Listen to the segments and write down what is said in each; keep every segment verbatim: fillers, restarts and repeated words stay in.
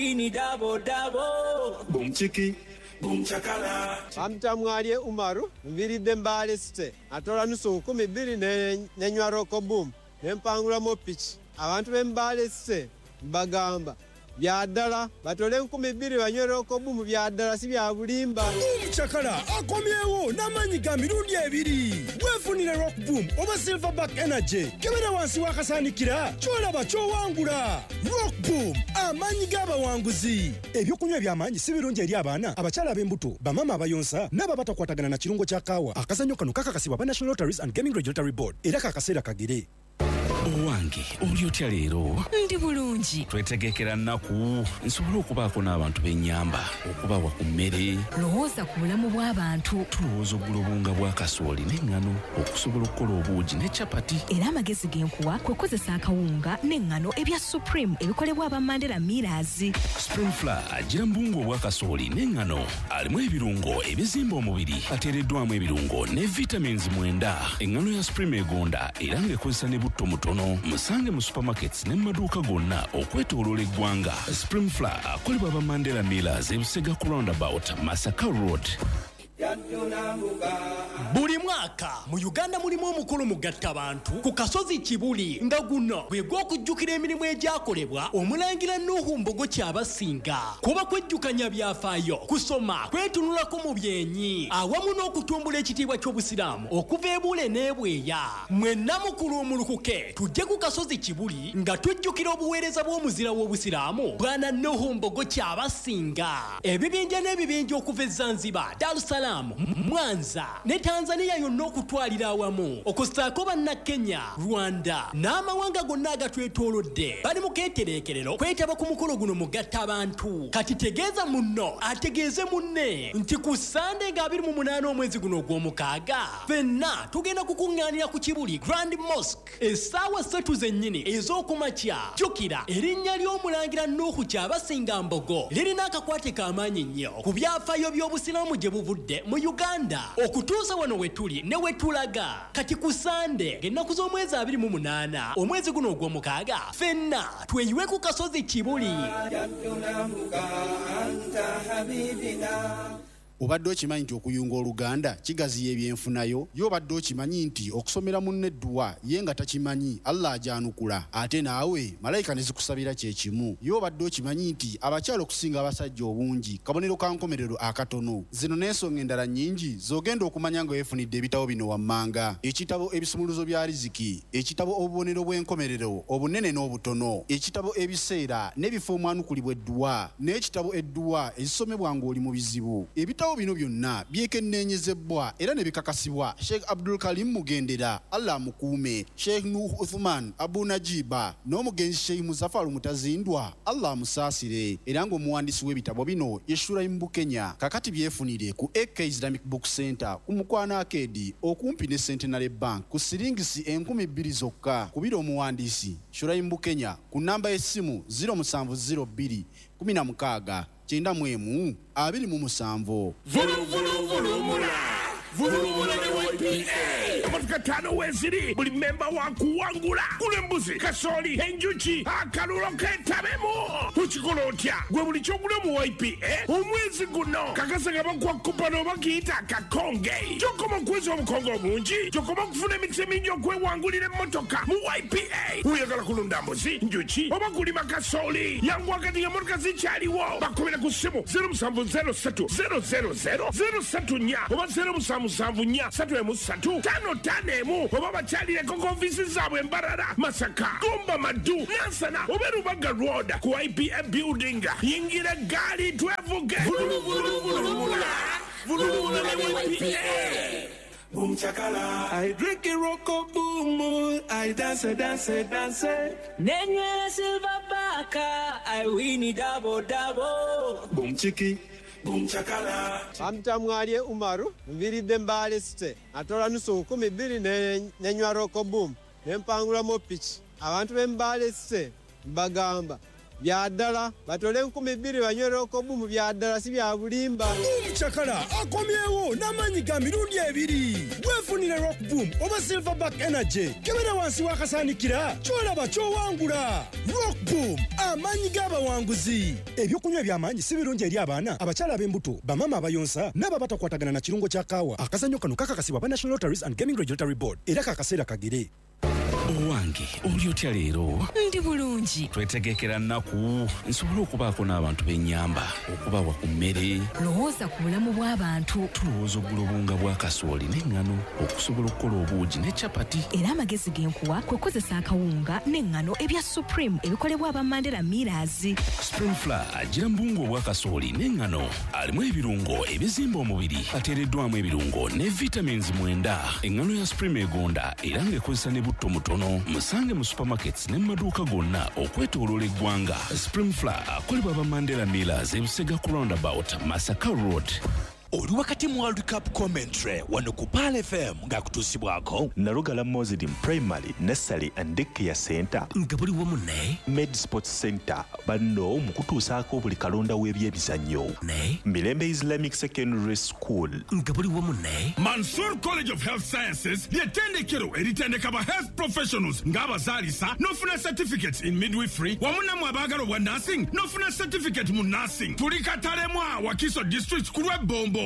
Ini dabo dabo. Boom chiki. Boom chakala. Amtamwalie Umaru, mviride mbale site. Atola nusu nkumi bbiri nenywa roko boom. Nempangula mo pitch. Abantu bembale site bagamba. Byadala batole nkumi bbiri banywe roko boom byadala si bya bulimba. Boom chakala akomyewo namanyi ga mirundi ebiri. Wefunire rock boom oba Silverback Energy. Kebera wansi wakasanikira. Cholaba chowangula. Rock boom amanyi g'abawanguzi. Ebyokunywa ebyamanyi si birungi eri abaana abakyala b'embuto bamama abayonsa n'aba batakwatagana na kirungo kya kaawa. Akazannyo kano kakakasibwa ba National Lotteries and Gaming Regulatory Board era kakaseera kagere. Owange oli otya leero? Ndi bulungi. Twetegekera nnaku nsobola okubaako n'abantu b'ennyamba okubawa ku mmere. Lowooza ku bulamu bw'abantu. Tulowooza oggula obunga bwa kasooli n'eŋŋano okusobola okukola obuugi ne capati. Era amagezi g'enkuwa kwe kukozesa akawunga n'eŋŋano ebya Supreme ebikolebwa aba Mandela Millers. Spring Flour agira mu bunga obwa kasooli n'eŋŋano alimu ebirungo ebizimba omubiri ateereddwamu ebirungo ne vitamins mwenda. Eŋŋano ya Supreme egonda era ng'ekozesa ne butto mutono. Musange mu supermarkets ne maduuka gonna okwetooloola eggwanga. Spring Flour akolebwa aba Mandela Millers ebusega ku roundabout Masaka Road. Buli mwaka mu Uganda mulimu omukolo mugatta abantu ku kasozi Kibuli nga guno bwe gw'okujjukira emirimu egyakolebwa omulangira Nuhu Mbogo Kyabasinga. Kuba kwejjukanya byafaayo, kusoma, kwetunulako mu byenyi awamu n'okutumbula ekitiibwa ky'Obusiraamu okuva e Bule n'Ebweya. Mwenna mukulu omulukuke tujje ku kasozi Kibuli nga tujjukira obuweereza bw'omuzira w'Obusiraamu Bwana Nuhu Mbogo Kyabasinga. Ebibinja n'ebibinja okuva e Zanzibar, Dar es Salaam, Mwanza ne Tanzania yonna okutwalira awamu okusaako banna Kenya, Rwanda n'amawanga gonna agatwetoolodde bali mu keetereekerero kwetaba ku mukolo guno mugatta abantu. Kati tegeeza munno ategeeze munne nti ku Sande nga abiri mu munaana omwezi guno ogw'omukaaga ffenna tugenda kukuŋŋaanira ku Kibuli Grand Mosque essaawa ssatu zennyini ez'okumakya. Jjukira erinnya ly'omulangira Nuhu Kyabasinga Mbogo lirina akakwate k'amaanyi nnyo ku byafaayo by'Obusiraamu gye buvudde mu Uganda okutuusa wano wetuli ne wetulaga. Kati ku Sande ng'ennaku z'omwezi abiri mu munaana omwezi guno ogw'omukaaga ffenna tweyiwe ku kasozi Kibuli. Obadde okimanyi nti okuyunga Oluganda kigaziya ebyenfunayo? Y'obadde okimanyi nti okusomera munne edduwa ye nga takimanyi Allah ajanukula ate naawe malayika ne zikusabira kye kimu? Y'obadde okimanyi nti abakyala okusinga abasajja obungi kabonero ka nkomerero akatono? Zino n'ensonga endala nnyingi z'ogenda okumanya nga weefunidde ebitabo bino wammanga: ekitabo ebisumuluzo bya riziki, ekitabo obubonero bw'enkomerero obunene n'obutono, ekitabo ebiseera n'ebifo omwanukulibwa edduwa, n'ekitabo edduwa ezisomebwa ng'oli mu bizibu. Ebitabo bino byonna byekenneenyezebwa era ne bikakasibwa Sheikh Abdul Karim Mugendera, Allah mukuume, Sheikh Nuh Uthman Abu Najiba n'omugenzi Sheikh Muzafaru Mutazindwa, Allah musaasire. Era ng'omuwandiisi w'ebitabo bino ye Shuraim Bukenya. Kakati byefunire ku A K Islamic Book Center ku Mukwana Arcade okumpi ne Centenary Bank ku siringisi enkumi bbiri zokka. Kubira omuwandiisi Shuraim Bukenya ku namba y'essimu zero musanvu zero bbiri kumi na mukaaga kyenda mu emu abiri mu musanvu. Vulu vulu vulumula. Vulumula ne Y P A. Amatuka tano weziri buli memba wakuwangula. Kule mbuzi, kasoli, enjuki, akalulo ketabemu. Tukikola otya gwe buli kyogula mu Y P A omwezi guno kakasa nga bakwakupa n'obakiyita akakonge. Kyokoma okweza obukonge obungi, kyokoma okufuna emikisa emingi okwewangulira emmotoka mu Y P A. Oyagala kulunda mbuzi, njuki oba kulima kasoli, yangu wakati ng'emmotoka zikyaliwo bakomera ku ssimu zero musanvu zero ssatu zero zero zero zero ssatu nnya oba zero musanvu musanvu nnya ssatu emu ssatu tano ttaano emu oba bakyalireko ku ofiisi zaabwe Mbarara, Masaka, Gomba, Maddu, Nansana oba Rubaga Road ku Y P A building. Yingira gaali twevuge. Vulu vulu vulumula. Vulumula ne Y P A. Boom chakala. I drink a rocko boom. I dance, dance, dance. Nenye Silverback. I win it double double. Boom chiki. Boom chakala. Amtamwalie Umaru, mviride mbale site. Atola nusu nkumi bbiri nenywa roko boom. Nempangula mo pitch. Abantu b'embale site bagamba bya ddala batole enkumi bbiri banywe rokobumu bya ddala si bya bulimba. Chakala akomyewo n'amaanyi ga mirundi ebiri. Weefunire Rockboom oba Silverback Energy. Kebera wansi wakasaanikira kyolaba kyowangula. Rockboom amaanyi g'abawanguzi. Ebyokunywa eby'amaanyi si birungi eri abaana, abakyala ab'embuto, bamama abayonsa n'abo abatakwatagana na kirungo kya kaawa. Akazannyo kano kakakasibwa ba National Lotteries and Gaming Regulatory Board era kakaseera kagere. Owange oli otya leero? Ndi bulungi. Twetegekera nnaku nsobole okubaako n'abantu b'ennyamba okubawa ku mmere. Lowooza ku bulamu bw'abantu. Tulowooza oggula obunga bwa kasooli n'eŋŋano okusobola okukola obuugi ne capati. Era amagezi g'enkuwa kwe kukozesa akawunga n'eŋŋano ebya Supreme ebikolebwa aba Mandela Millers. Spring Flour agira mbungu obwa kasooli n'eŋŋano alimu ebirungo ebizimba omubiri ateereddwamu ebirungo ne vitamins mwenda. Eŋŋano ya Supreme egonda era ng'ekozesa ne butto mutono. Musange mu supermarkets ne maduuka gonna okwetooloola eggwanga. Spring Flour akolebwa aba Mandela Millers e Busega ku roundabout Masaka Road. Oli wakati mu World Cup commentary wano ku Pal F M ng'akutuusibwako Nalugala Muslim Primary Nursery and Daycare Center nga buli wamu ne Med Sports Center banno mu kutuusaako buli kalonda w'ebyemizannyo ne Mirembe Islamic Secondary School nga buli wamu ne Mansour College of Health Sciences ly'ettendekero eritendeka ba health professionals ng'abazaalisa n'ofuna certificates in midwifery wamu nammwe abaagala obwa nursing n'ofuna certificate mu nursing. Tuli Katalemwa Wakiso District ku lw'ebbombo.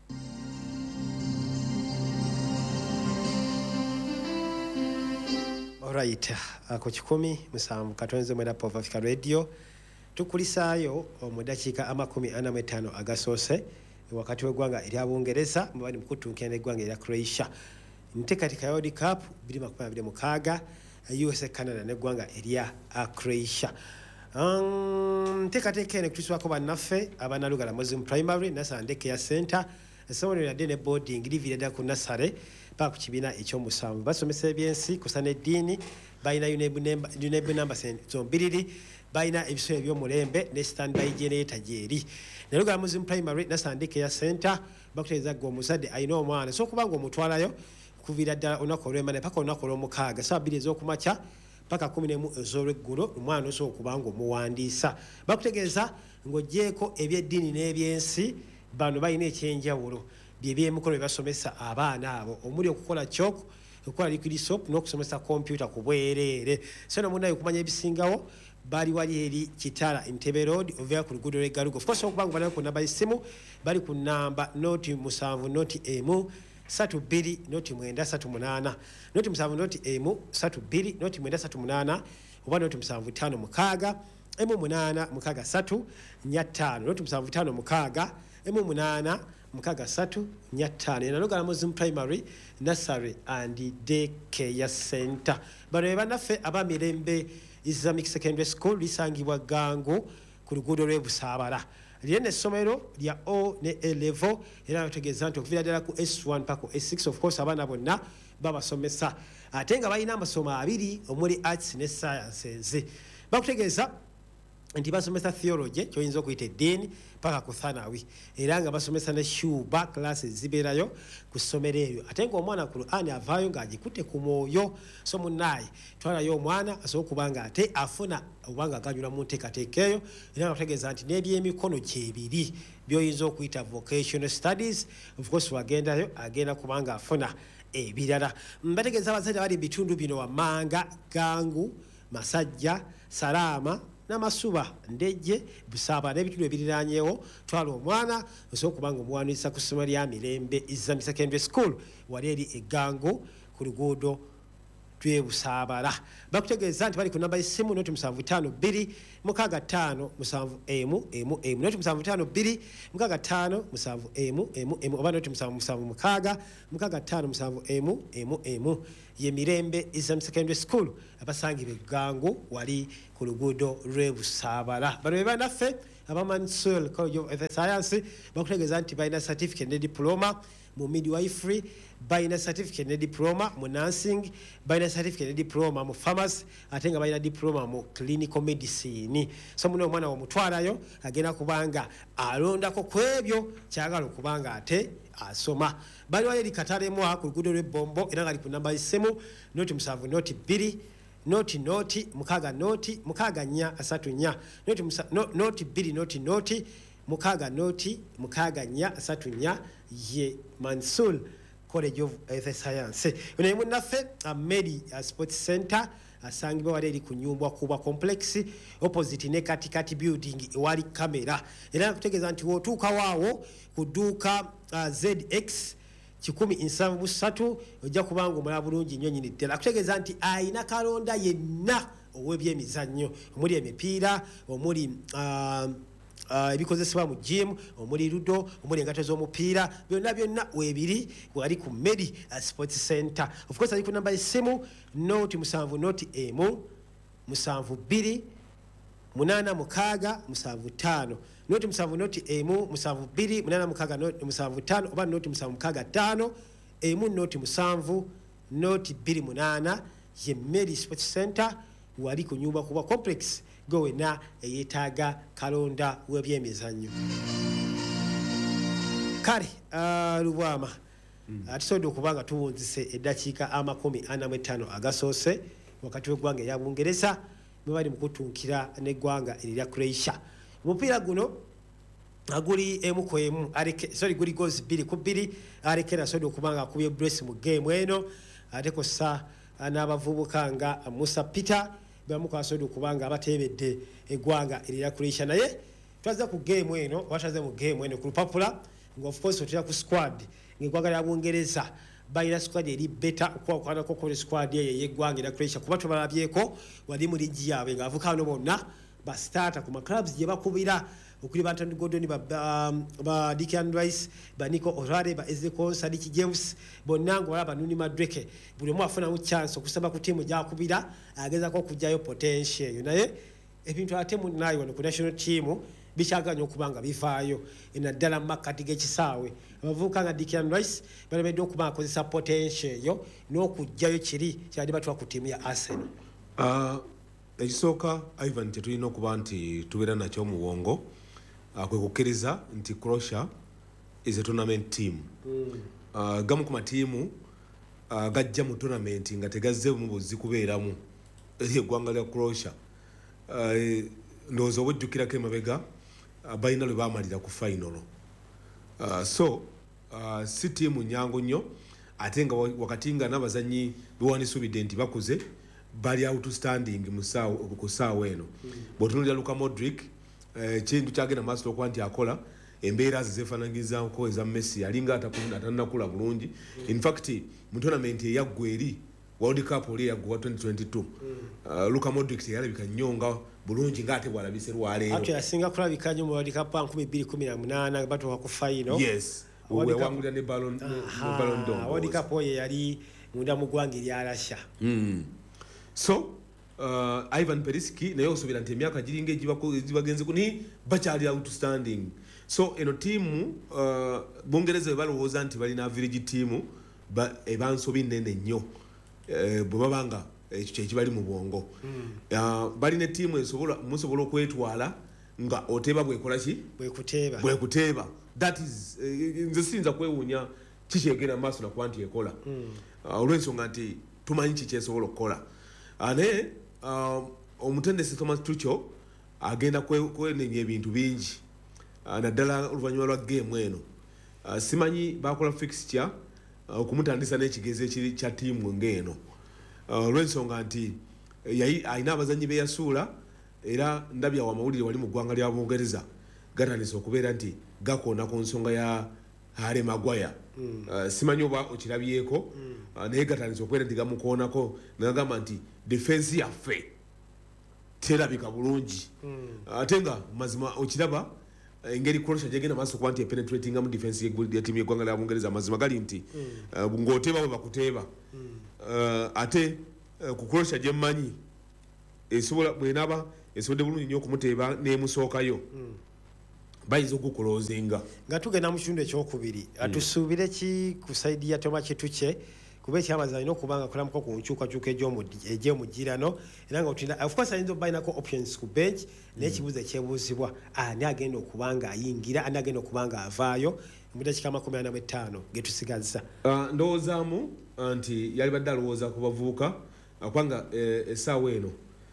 Alright, ako kikumi musanvu katonze mwenda Pop Africa Radio tukulisaayo mu dakiika amakumi ana mu etaano agasoose wakati w'eggwanga erya Bungereza mubali mukutunkira eggwanga erya Croatia nteekateeka ya World Cup bbiri makumi abiri mukaaga U S A Canada n'eggwanga erya Croatia. Nteekateeka eno kutusibwako bannaffe abanalugala Muslim Primary Nursery and Daycare Center essomero lyadde ne boarding liviira ddala ku nasale paka ku kibiina ekyomusanvu basomesa ebyensi kusa n'eddiini balina UNEB namba zombiriri balina ebisolo ebyomulembe ne standby generator gyeri nalugala Muslim Primary Nursery and Daycare Center bakutegeeza gwe omuzadde alina omwana so okubanga omutwalayo kuviira ddala olunaku olw'emana paka olunaku olw'omukaaga saa bbiri ez'okumakya paka kumi n'emu ez'olweggulo omwana osobola okubanga omuwandiisa bakutegeeza ng'oggyeko ebyeddiini n'ebyensi bano balina ekyenjawulo by'ebyemikolo bye basomesa abaana abo omuli okukola chok okukola liquid soap n'okusomesa kompyuta ku bwereere so no munnayo okumanya ebisingawo bali wali eri Kitala Entebbe Road ovayo ku luguudo lw'eggalugo of course okubanga bali ku namba y'essimu bali ku namba noti musanvu noti emu satu bbiri noti mwenda satu munaana noti musanvu noti emu satu bbiri noti mwenda satu munaana oba noti musanvu ttaano mukaaga emu munaana mukaaga satu nnya ttaano noti musanvu ttaano mukaaga emu munaana mukaaga satu nnya ttaano Nalugala Muslim Primary Nursery and Daycare Center. Bano be bannaffe aba Mirembe Islamic Secondary School lisangibwa Gango ku luguudo lw'e Busaabala. Lyene essomero lya O ne A level era bategeeza nti okuviira ddala ku S one paka S six of course abaana bonna babasomesa ate nga balina amasomo abiri omuli arts ne sciences. Bakutegeeza nti basomesa theology kyoyinza okuyita eddiini paka ku thanawi era nga basomesa ne shuba classes zibeerayo ku ssomero eryo ate ng'omwana ku Qur'ani avaayo ng'agikutte ku mwoyo so munnaye twalayo omwana asobola okuba nga ate afuna obanga aganyula mu nteekateeka eyo era nga bategeeza nti n'ebyemikono gyebiri by'oyinza okuyita vocational studies of course wagendayo agenda kubanga afuna ebirala. Mbategeeza abazadde bali bitundu bino wammanga Gangu Masajja Salaama Namasuba Ndejje Busaabala n'ebitundu ebiriraanyeewo twala omwana osobola okubanga omuwandiisa ku ssomero lya Mirembe Islamic Secondary School wali eri eggango ku luguudo lw'e Busaabala. Bakutegeeza nti bali ku namba y'essimu noti musanvu ttaano bbiri mukaaga ttaano musanvu emu emu emu noti musanvu ttaano bbiri mukaaga ttaano musanvu emu emu emu oba noti musanvu musanvu mukaaga mukaaga ttaano musanvu emu emu emu ye Mirembe Islamic Secondary School abasangibwa eggango wali ku luguudo lw'e Busaabala. Bano be bannaffe aba Mansour College of Science bakutegeeza nti balina certificate ne diploma mu midwifery balina certificate ne diploma mu nursing balina certificate ne diploma mu pharmacy ate nga balina diploma mu clinical medicine. So muno omwana womutwalayo agenda kubanga alondako ku ebyo kyagala okubanga ate asoma. Bali wali Katalemwa ku luguudo lw'ebbombo era nga ali ku namba y'essimu noti musanvu noti bbiri noti noti mukaga noti mukaga nya asatu nya noti musa, no, noti biri noti noti mukaga noti mukaga nya asatu nya ye Mansour College of Health Science. Una imu nafe a Medi a Sports Center asangibwa wali eri kunyumbwa kuba complex opposite ne kati kati building wali kamera era kutegeza nti wotuka waawo kuduka uh, Z X kikumi insavu busatu ojja kubanga omula bulungi nnyo nyini ddala kutegeza nti ayina kalonda yenna ow'ebyemizannyo omuli emipiira omuli uh, Uh, ebikozesebwa mu gym omuli ludo omuli engato z'omupiira byonna byonna webiri wali ku Medi uh, Sports Center. Of course ali ku namba y'essimu noti musanvu noti emu musanvu bbiri munana mukaaga musanvu ttaano noti musanvu noti emu musanvu bbiri munana mukaaga noti musanvu ttaano oba noti musanvu mukaaga ttaano emu noti musanvu noti bbiri munana ye Medi Sports Center wali ku nyumba kuba complex gowe na eyetaaga kalonda w'ebyemizannyo. Kale uh, Lubwama mm. atusobodde okubanga tuwunzise eddakiika amakumi ana mu ttaano agasoose wakati w'eggwanga erya Bungereza mwe bali mu kutuukira n'eggwanga erya Croatia. Omupiira guno aguli emu ku emu sorry guli goals bbiri ku bbiri arekera asobodde okubanga akubye brace mu game eno ate kossa n'abavubuka nga Musa Peter bamu kwasodo kubanga abatebedde eggwanga erya Croatia naye twaza ku game eno washaze mu game eno ku Lupapula ngo of course otya ku squad ngegwanga lya Bungereza bayina squad eri better kwa kwa ko ko squad ye yeggwanga erya Croatia kuba tubalabyeko wali mu ligi yawe nga avuka no bonna ba starter ku clubs je bakubira okuli Anthony Gordon ba um, ba Declan Rice ba Nico O'Reilly ba Ezekiel Sadiki James bonango wala banuni Madreke buli mu afuna mu chance okusaba ku timu jakubira ageza ko kujayo potential naye ebintu ate mu nayo wano ku national team bichaganya okubanga bivaayo ina ddala makati g'ekisaawe abavuka nga Declan Rice balabedde okubanga akozesa potential yo n'okujjayo kiri kyali batwa ku timu ya Arsenal. uh, ekisooka Ivan tetulina okuba nti tubeera nakyo mu bwongo uh, kwe kukkiriza nti Croatia is a tournament team. mm. uh, gamu ku matiimu uh, gajja mu tournament nga tegazze mu buzzi kubeeramu eri eggwanga lya Croatia uh, ndowooza obujjukirako emabega uh, balina lwe baamalira ku final. uh, so uh, si tiimu nyangu nnyo ate nga wakati nga n'abazannyi bewandiisubidde nti bakuze bali outstanding musaawo ku saawa eno. mm. bw'otunuulira Luka Modric ekintu uh, kyagenda maaso okuba nti akola embeera ze zeefaananyirizaako eza Messi alinga atanakula bulungi. mm. in fact mu tournament eyaggwa eri World Cup oli eyaggwa twenty twenty-two mm. uh, Luka Modric teyalabika nnyo nga bulungi ng'ate bw'alabise lwaleero. ate yasinga kulabika nnyo mu World Cup nkumi bbiri kumi na munaana batuuka ku final. yes wewangulira ne Ballon d'Or. World Cup oyo yali munda mu ggwanga erya Russia. mm. so uh, Ivan Perisic naye osuubira nti emyaka giringa egibagenze kuni bakyali outstanding. so eno tiimu uh, Bungereza bwe balowooza nti balina village tiimu ebansobi nnene nnyo uh, bwe babanga ekyo kyekibali mu bwongo. mm. uh, balina tiimu esobola musobola okwetwala nga oteeba bwekola ki bwekuteeba bwekuteeba that is uh, nze siyinza kwewuunya kikyegenda maaso nakuba nti ekola. mm. uh, olw'ensonga nti tumanyi kikyesobola okukola. ane uh, omutendesi Thomas Tuchel agenda kwenenya ebintu bingi uh, naddala oluvannyuma lwa game eno. uh, simanyi bakola fixture uh, okumutandisa n'ekigezo ekiri kya tiimu ng'eno uh, olw'ensonga nti ayina abazannyi be yasuula era ndabya wa mawulire wali mu ggwanga lya Bungereza gatandise okubeera nti gakoona ku nsonga ya Harry Maguire. mm. uh, simanyi oba okirabyeko. mm. uh, naye gatandise okubeera nti gamukoonako nagamba nti defense yaffe terabika bulungi. ate nga mazima okiraba engeri Croatia gyegenda maaso okuba nti epenetratinga mu defense ya tiimu y'eggwanga lya Bungereza amazima gali nti ng'oteeba bwe bakuteeba. ate ku Croatia gye mmanyi esobola bw'enaaba esobodde bulungi nnyo okumuteeba n'emusookayo bayinza okukuloozinga nga tugenda mu kitundu ekyokubiri. atusuubire ki ku sayidi ya Toma Kituche kuba ekyabaza alina okubanga akolamuko ku nkyukakyuka egy'omugirano era nga otina of course ayinza obalinako options ku bench naye ekibuuzo ekyebuuzibwa ani agenda okubanga ayingira ani agenda okubanga avaayo mu dakiika makumi ana mu ttaano getusigazza. ndowoozaamu nti yali badde alowooza ku bavubuka kwanga essaawa eno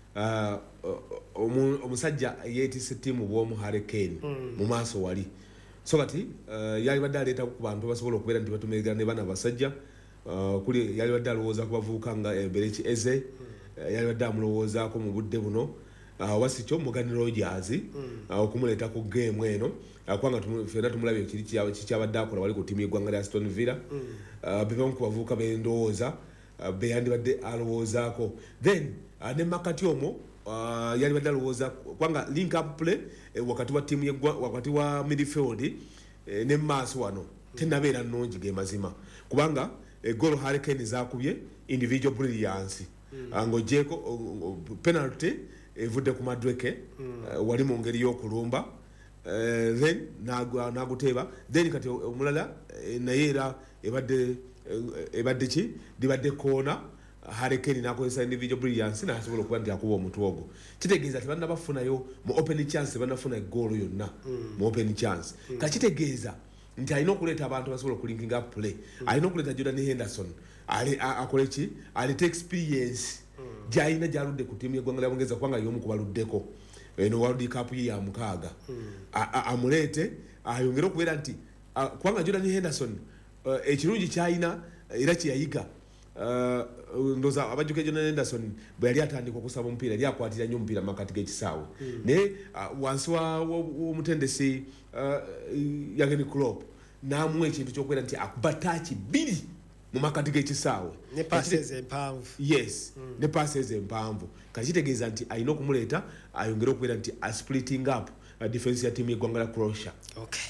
omusajja yeetisse ttiimu bw'omu Hurricane mu maaso wali so kati yali badde aleeta ku bantu basobola okubeera nti batumirigana ne bana basajja kuli yali badde alowooza ku bavubuka nga Embereki Eze yali badde amulowoozaako mu budde buno wasikyo Morgan Rogers okumuleeta ku geemu eno kwanga ffenna tumulabye kikyabadde akola wali ku ttiimu y'eggwanga lya Aston Villa bebamu ku bavubuka bendowooza beyandibadde alowoozaako then ne makati omwo yali badde alowooza kwanga link up play wakati wa ttiimu wakati wa midfield ne maaso wano tenabeera nnungi ge mazima kubanga egolo Hurricane zakubye individual brilliance ng'ogyeko penalty evudde ku Madweke wali mu ngeri y'okulumba then naguteeba then kati omulala naye era ebadde ebadde ki libadde koona Hurricane nakozesa individual brilliance nasobola okuba nti akuba omutwe ogwo kitegeeza tebanna bafunayo mu open chance tebanafuna egoolo yonna mu open chance kakitegeeza nti alina okuleeta abantu basobola okulinking up play alina okuleeta Jordan Henderson akole ki aleta experience gyalina gyaludde ku ttiimu y'eggwanga lya Bungereza kubanga y'omu ku baluddeko eno World Cup ye ya mukaaga amuleete ayongere okubeera nti kubanga Jordan Henderson ekirungi kyalina era kyeyayiga ndoza abajjuke Jordan Henderson bwe yali atandika okusaba omupiira yali akwatira nnyo omupiira mu makati g'ekisaawe naye wansi w'omutendesi Jurgen Klopp n'amuwa ekintu ky'okubeera nti akuba taaki bbiri mu makati g'ekisaawe ne passes empanvu yes ne passes empanvu kati kitegeeza nti alina okumuleeta ayongere okubeera nti a splitting up defense ya ttiimu y'eggwanga lya Croatia. Okay.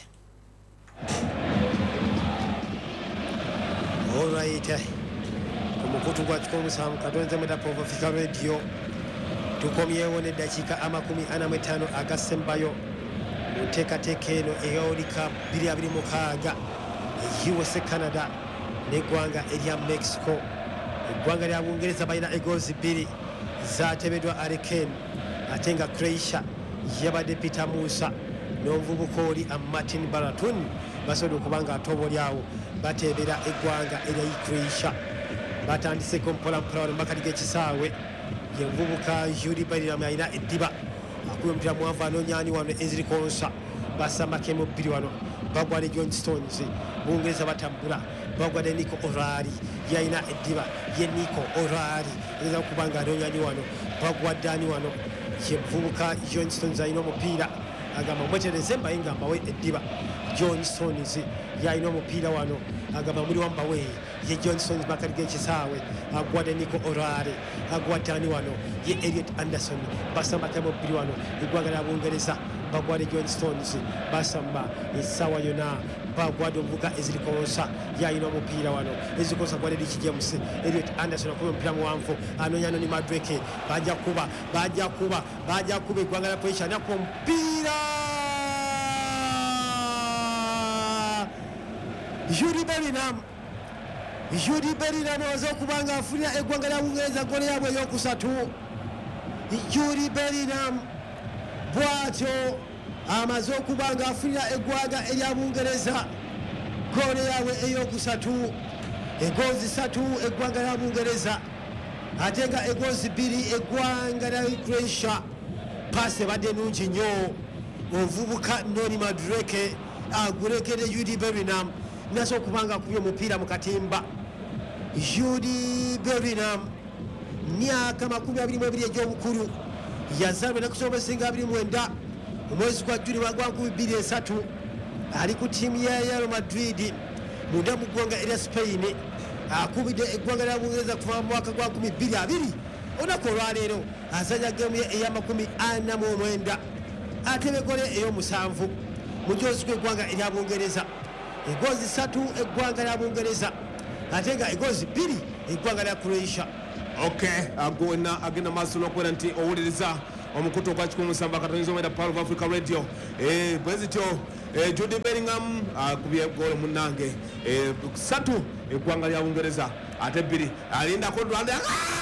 All right. Omukutu gwa kikomusanvu katonze mu Dapper of Africa Radio tukomyewo n'eddakiika amakumi ana mu etaano agasembayo mu nteekateeka eno eya World Cup bbiri abiri mukaaga U S A Canada n'eggwanga erya Mexico. Eggwanga lya Bungereza balina egoozi bbiri zaatebeddwa Hurricane ate nga Croatia yabadde Peter Musa n'omuvubuka oli Martin Baratun basobodde okuba nga atobolyawo bateebera eggwanga erya Croatia. Batandiseko mpolampola wano makati g'ekisaawe ye muvubuka Yuri Bellingham alina eddiba akuba omupiira muwanvu anoonyaani wano ezirikonsa basamake mu bbiri wano bagwade John Stones Bungereza batambula bagwade Nico O'Reilly yalina eddiba ye Nico O'Reilly ageza okuba nga anoonyaani wano bagwadde ani wano ye muvubuka John Stones alina omupiira agamba mwetereze mbaye nga mbawe eddiba John Stones yalina omupiira wano agamba muli wambawe ye John Stones makati g'ekisaawe agwadde Nico O'Reilly agwadde ani wano ye Elliot Anderson basamba mu bbiri wano eggwanga lya Bungereza bagwadde John Stones basamba essaawa yonna bagwadde omuvubuka ezirikonsa yalina omupiira wano ezirikonsa gwadde Rich James Elliot Anderson akuba omupiira muwanvu anoonyano ni Madweke bajja kuba bajja kuba bajja kuba eggwanga lya Croatia nakuba omupiira Yuri Bellingham Yuri Bellingham awaze okuba nga afunira eggwanga lya Bungereza gole yaabwe ey'okusatu. Yuri Bellingham bw'atyo amaze okuba nga afunira eggwanga erya Bungereza gole yaabwe ey'okusatu. Egoozi ssatu eggwanga lya Bungereza ate nga egoozi bbiri eggwanga lya Croatia. Paasi ebadde nnungi nnyo omuvubuka Noni Madueke agulekedde Yuri Bellingham naso okubanga akubye omupiira mu katimba. Yuri Bellingham myaka makumi abiri mu ebiri egy'obukulu yazaalibwa ennaku z'omusinga abiri mwenda omwezi gwa Juni mwaka nkumi bbiri esatu ali ku ttiimu ya Real Madrid munda mu ggwanga erya Spain akubidde eggwanga lya Bungereza kuva mu mwaka gwa nkumi bbiri abiri olunaku olwaleero azanya geemu ye ey'amakumi ana mu omwenda atebe gole ey'omusanvu mu joozi gw'eggwanga erya Bungereza. Egoozi ssatu eggwanga lya Bungereza ate nga egoozi bbiri eggwanga lya Croatia. Okay, agona agenda maaso n'okubeera nti owuliriza omukutu ogwa kikumi musanvu akatonyiza omwenda Power of Africa Radio. Eh, bwe zityo Jude Bellingham akubye goolo munnange ssatu eggwanga lya Bungereza ate bbiri alindako Rwanda